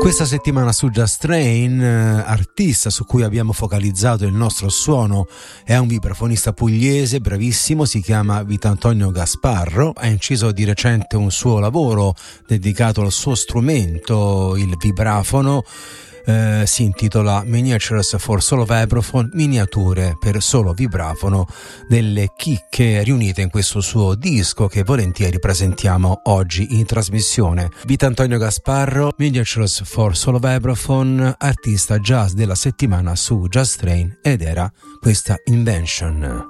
Questa settimana su Just Train, artista su cui abbiamo focalizzato il nostro suono è un vibrafonista pugliese bravissimo, si chiama Vitantonio Gasparro, ha inciso di recente un suo lavoro dedicato al suo strumento, il vibrafono. Si intitola Miniatures for Solo Vibraphone, miniature per solo vibrafono, delle chicche riunite in questo suo disco che volentieri presentiamo oggi in trasmissione. Vitantonio Gasparro, Miniatures for Solo Vibraphone, artista jazz della settimana su Just Train, ed era questa Invention.